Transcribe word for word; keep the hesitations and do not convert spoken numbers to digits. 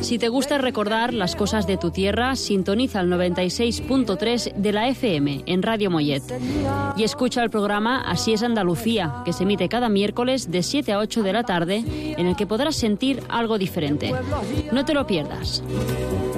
Si te gusta recordar las cosas de tu tierra, sintoniza el noventa y seis punto tres de la F M en Radio Mollet. Y escucha el programa Así es Andalucía, que se emite cada miércoles de siete a ocho de la tarde, en el que podrás sentir algo diferente. No te lo pierdas.